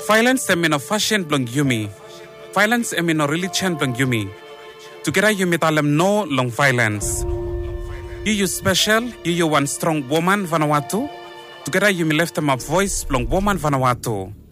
Violence emino fashion blong yumi. Violence emino religion blong yumi. Together yumi talem no long violence. You special, you one strong woman Vanuatu. Together you left them a voice blong woman Vanuatu.